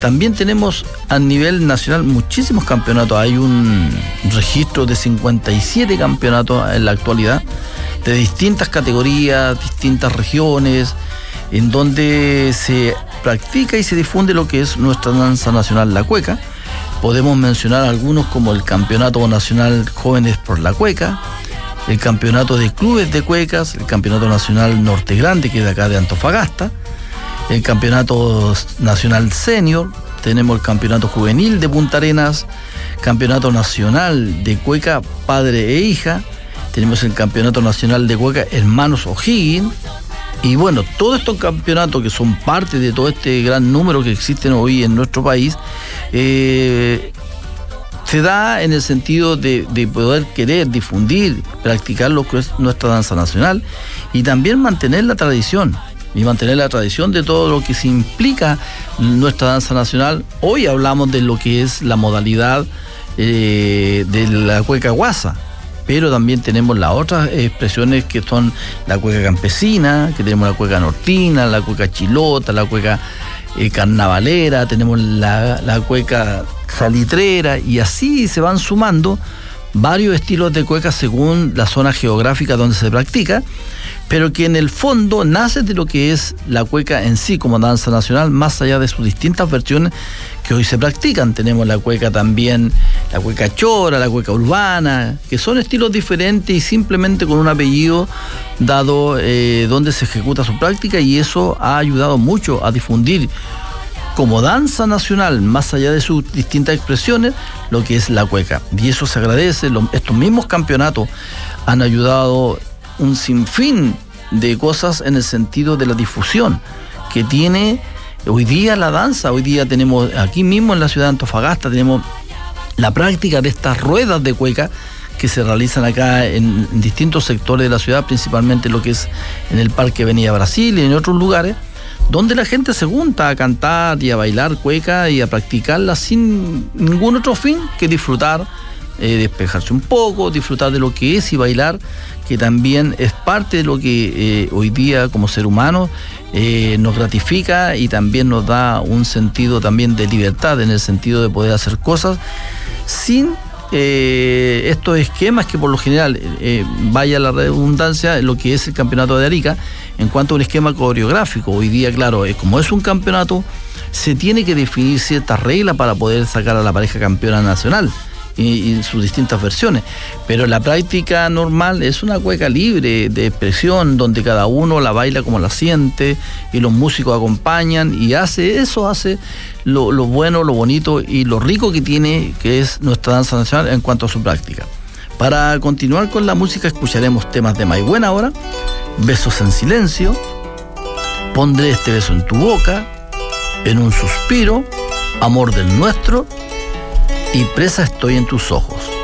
También tenemos a nivel nacional muchísimos campeonatos. Hay un registro de 57 campeonatos en la actualidad, de distintas categorías, distintas regiones, en donde se practica y se difunde lo que es nuestra danza nacional, la cueca. Podemos mencionar algunos como el Campeonato Nacional Jóvenes por la Cueca, el Campeonato de Clubes de Cuecas, el Campeonato Nacional Norte Grande, que es de acá de Antofagasta, el Campeonato Nacional Senior, tenemos el Campeonato Juvenil de Punta Arenas, Campeonato Nacional de Cueca Padre e Hija, tenemos el Campeonato Nacional de Cueca Hermanos O'Higgins. Y bueno, todos estos campeonatos que son parte de todo este gran número que existen hoy en nuestro país, se da en el sentido de poder querer difundir, practicar lo que es nuestra danza nacional y también mantener la tradición. Y mantener la tradición de todo lo que se implica nuestra danza nacional. Hoy hablamos de lo que es la modalidad de la cueca guasa, pero también tenemos las otras expresiones que son la cueca campesina, que tenemos la cueca nortina, la cueca chilota, la cueca carnavalera, tenemos la cueca salitrera, y así se van sumando varios estilos de cueca según la zona geográfica donde se practica, pero que en el fondo nace de lo que es la cueca en sí como danza nacional, más allá de sus distintas versiones que hoy se practican. Tenemos la cueca también, la cueca chora, la cueca urbana, que son estilos diferentes y simplemente con un apellido dado donde se ejecuta su práctica, y eso ha ayudado mucho a difundir como danza nacional, más allá de sus distintas expresiones, lo que es la cueca. Y eso se agradece. Estos mismos campeonatos han ayudado un sinfín de cosas en el sentido de la difusión que tiene hoy día la danza. Hoy día tenemos aquí mismo en la ciudad de Antofagasta, tenemos la práctica de estas ruedas de cueca que se realizan acá en distintos sectores de la ciudad, principalmente lo que es en el Parque Avenida Brasil y en otros lugares, donde la gente se junta a cantar y a bailar cueca y a practicarla sin ningún otro fin que disfrutar, despejarse un poco, disfrutar de lo que es y bailar, que también es parte de lo que hoy día como ser humano nos gratifica y también nos da un sentido también de libertad, en el sentido de poder hacer cosas sin estos esquemas que por lo general, vaya la redundancia, lo que es el campeonato de Arica, en cuanto a un esquema coreográfico. Hoy día, claro, como es un campeonato, se tiene que definir ciertas reglas para poder sacar a la pareja campeona nacional y sus distintas versiones, pero la práctica normal es una cueca libre de expresión, donde cada uno la baila como la siente y los músicos acompañan, y hace lo bueno, lo bonito y lo rico que tiene, que es nuestra danza nacional en cuanto a su práctica. Para continuar con la música, escucharemos temas de Maigüena ahora: Besos en Silencio, Pondré este beso en tu boca, En un suspiro, Amor del nuestro y Presa estoy en tus ojos.